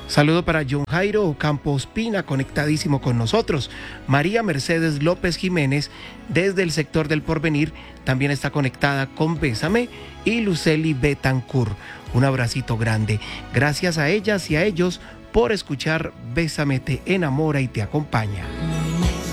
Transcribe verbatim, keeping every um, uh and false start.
Saludo para John Jairo Campos Pina, conectadísimo con nosotros. María Mercedes López Jiménez, desde el sector del Porvenir, también está conectada con Bésame. Y Luceli Betancourt, un abracito grande. Gracias a ellas y a ellos por escuchar Bésame, te enamora y te acompaña.